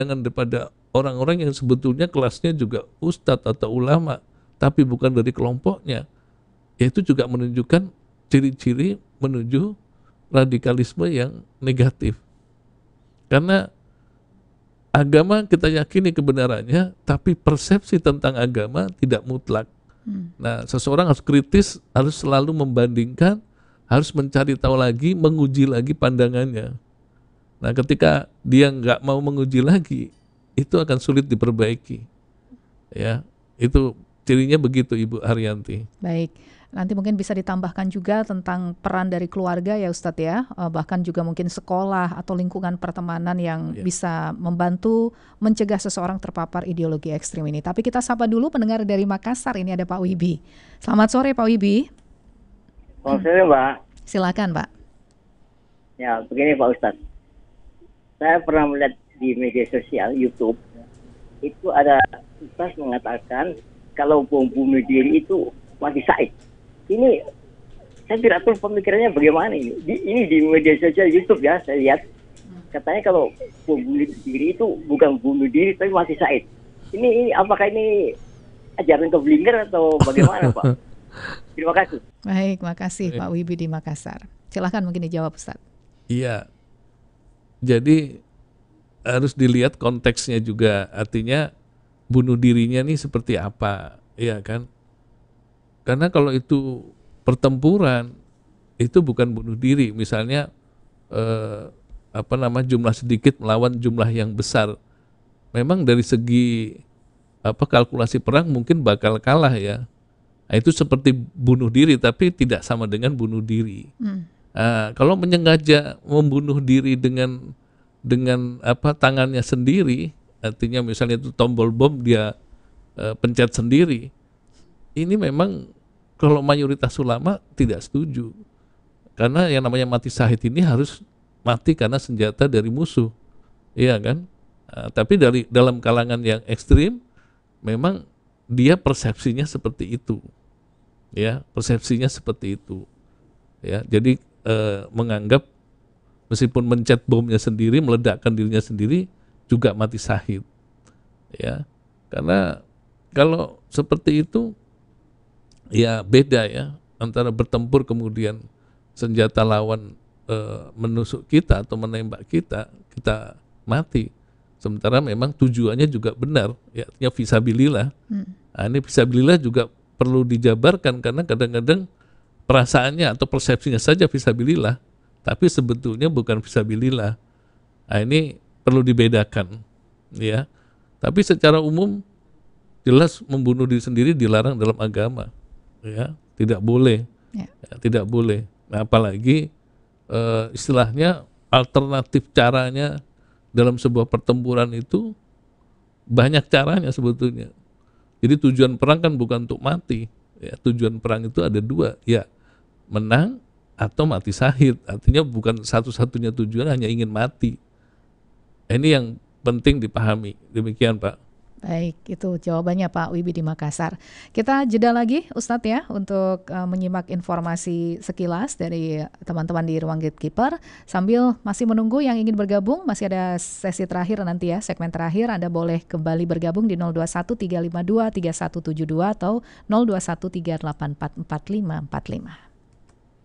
Jangan daripada orang-orang yang sebetulnya kelasnya juga ustadz atau ulama, tapi bukan dari kelompoknya. Itu juga menunjukkan ciri-ciri menuju radikalisme yang negatif. Karena agama kita yakini kebenarannya, tapi persepsi tentang agama tidak mutlak. Nah, seseorang harus kritis, harus selalu membandingkan, harus mencari tahu lagi, menguji lagi pandangannya. Nah, ketika dia nggak mau menguji lagi, itu akan sulit diperbaiki. Ya, itu cirinya begitu, Ibu Haryanti. Baik, nanti mungkin bisa ditambahkan juga tentang peran dari keluarga ya Ustadz ya, bahkan juga mungkin sekolah atau lingkungan pertemanan yang bisa membantu mencegah seseorang terpapar ideologi ekstrim ini. Tapi kita sapa dulu pendengar dari Makassar, ini ada Pak Wibi. Selamat sore Pak Wibi. Selamat sore Mbak. Silakan Pak. Ya, begini Pak Ustadz. Saya pernah melihat di media sosial YouTube, itu ada Ustadz mengatakan kalau bom bunuh diri itu mati syahid. Ini saya tidak tahu pemikirannya bagaimana ini. Ini di media sosial YouTube ya, saya lihat. Katanya kalau bom bunuh diri itu bukan bunuh diri tapi mati syahid. Ini apakah ini ajaran keblinger atau bagaimana Pak? Terima kasih. Baik, makasih Pak Wibi di Makassar. Silahkan mungkin dijawab Ustadz. Iya. Jadi harus dilihat konteksnya juga, artinya bunuh dirinya nih seperti apa, ya kan? Karena kalau itu pertempuran, itu bukan bunuh diri. Misalnya jumlah sedikit melawan jumlah yang besar. Memang dari segi kalkulasi perang mungkin bakal kalah ya. Nah, itu seperti bunuh diri, tapi tidak sama dengan bunuh diri. Kalau menyengaja membunuh diri dengan tangannya sendiri, artinya misalnya itu tombol bom dia pencet sendiri, ini memang kalau mayoritas ulama tidak setuju, karena yang namanya mati syahid ini harus mati karena senjata dari musuh, iya kan? Tapi dalam kalangan yang ekstrim memang dia persepsinya seperti itu, ya, persepsinya seperti itu, ya. Jadi menganggap meskipun mencet bomnya sendiri, meledakkan dirinya sendiri, juga mati syahid. Ya, karena kalau seperti itu, ya beda ya, antara bertempur kemudian senjata lawan menusuk kita atau menembak kita mati. Sementara memang tujuannya juga benar, ya, artinya fisabilillah. Nah, ini fisabilillah juga perlu dijabarkan, karena kadang-kadang perasaannya atau persepsinya saja fisabilillah, tapi sebetulnya bukan fisabilillah. Nah, ini perlu dibedakan, ya. Tapi secara umum jelas membunuh diri sendiri dilarang dalam agama, ya, tidak boleh, ya, tidak boleh. Nah, apalagi istilahnya alternatif caranya dalam sebuah pertempuran itu banyak caranya sebetulnya. Jadi tujuan perang kan bukan untuk mati, ya. Tujuan perang itu ada dua, ya, menang atau mati syahid. Artinya bukan satu-satunya tujuan hanya ingin mati. Ini yang penting dipahami. Demikian Pak. Baik, itu jawabannya Pak Wibi di Makassar. Kita jeda lagi Ustadz ya, untuk menyimak informasi sekilas dari teman-teman di Ruang Gatekeeper. Sambil masih menunggu yang ingin bergabung, masih ada sesi terakhir nanti ya, segmen terakhir. Anda boleh kembali bergabung di 0213523172 atau 0213844545.